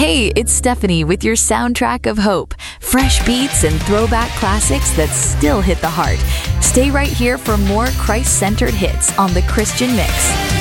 Hey, it's Stephanie with your soundtrack of hope. Fresh beats and throwback classics that still hit the heart. Stay right here for more Christ-centered hits on The Christian Mix.